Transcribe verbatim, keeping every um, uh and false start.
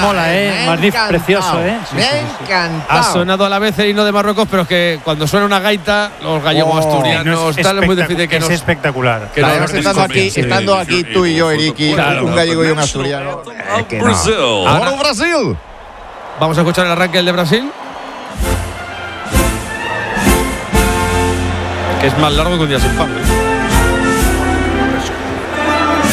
mola, ¿eh? Magnífico, precioso, ¿eh? Sí, me ha sí, sí. encantado. Ha sonado a la vez el himno de Marruecos, pero es que cuando suena una gaita, los gallegos Oh, asturianos, es tal, es muy difícil que es nos… espectacular. Que Además, nos estando aquí, sí. estando aquí tú y yo, Eriki, Claro. un gallego y un asturiano. Eh, que no. Ahora- ¡Oro Brasil! Vamos a escuchar el arranque el de Brasil. Que es más largo que un día sin pan, ¿eh?